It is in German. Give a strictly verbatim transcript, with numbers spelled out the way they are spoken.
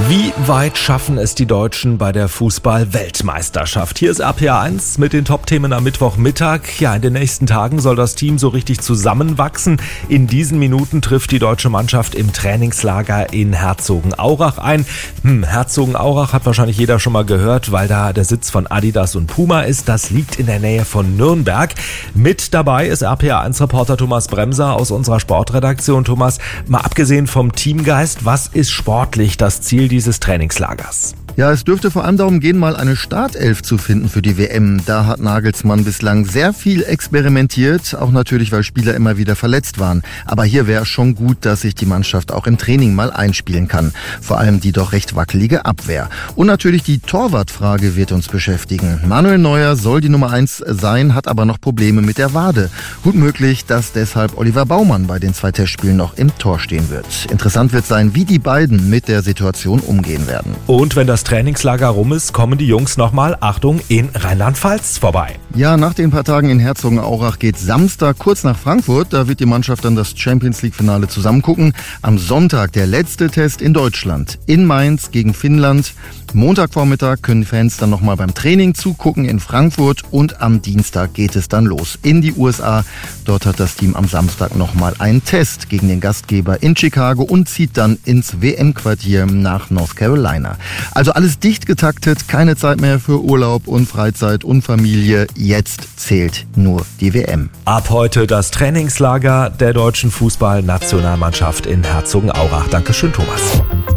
Wie weit schaffen es die Deutschen bei der Fußball-Weltmeisterschaft? Hier ist R P R eins mit den Top-Themen am Mittwochmittag. Ja, in den nächsten Tagen soll das Team so richtig zusammenwachsen. In diesen Minuten trifft die deutsche Mannschaft im Trainingslager in Herzogenaurach ein. Hm, Herzogenaurach hat wahrscheinlich jeder schon mal gehört, weil da der Sitz von Adidas und Puma ist. Das liegt in der Nähe von Nürnberg. Mit dabei ist R P R eins-Reporter Thomas Bremser aus unserer Sportredaktion. Thomas, mal abgesehen vom Teamgeist, was ist sportlich das Ziel dieses Trainingslagers? Ja, es dürfte vor allem darum gehen, mal eine Startelf zu finden für die W M. Da hat Nagelsmann bislang sehr viel experimentiert, auch natürlich, weil Spieler immer wieder verletzt waren. Aber hier wäre schon gut, dass sich die Mannschaft auch im Training mal einspielen kann. Vor allem die doch recht wackelige Abwehr. Und natürlich die Torwartfrage wird uns beschäftigen. Manuel Neuer soll die Nummer eins sein, hat aber noch Probleme mit der Wade. Gut möglich, dass deshalb Oliver Baumann bei den zwei Testspielen noch im Tor stehen wird. Interessant wird sein, wie die beiden mit der Situation umgehen werden. Und wenn das Trainingslager rum ist, kommen die Jungs nochmal, Achtung, in Rheinland-Pfalz vorbei. Ja, nach den paar Tagen in Herzogenaurach geht Samstag kurz nach Frankfurt. Da wird die Mannschaft dann das Champions-League-Finale zusammen gucken. Am Sonntag der letzte Test in Deutschland. In Mainz gegen Finnland. Montagvormittag können Fans dann nochmal beim Training zugucken in Frankfurt. Und am Dienstag geht es dann los in die U S A. Dort hat das Team am Samstag nochmal einen Test gegen den Gastgeber in Chicago und zieht dann ins W M-Quartier nach North Carolina. Also alles dicht getaktet, keine Zeit mehr für Urlaub und Freizeit und Familie. Jetzt zählt nur die W M. Ab heute das Trainingslager der deutschen Fußballnationalmannschaft in Herzogenaurach. Dankeschön, Thomas.